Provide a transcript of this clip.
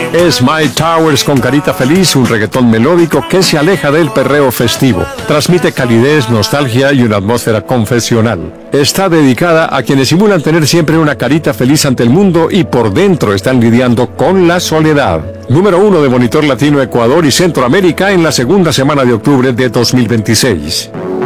Es Mike Towers con Carita Feliz, un reggaetón melódico que se aleja del perreo festivo. Transmite calidez, nostalgia y una atmósfera confesional. Está dedicada a quienes simulan tener siempre una carita feliz ante el mundo y por dentro están lidiando con la soledad. Número 1 de Monitor Latino Ecuador y Centroamérica en la segunda semana de octubre de 2026.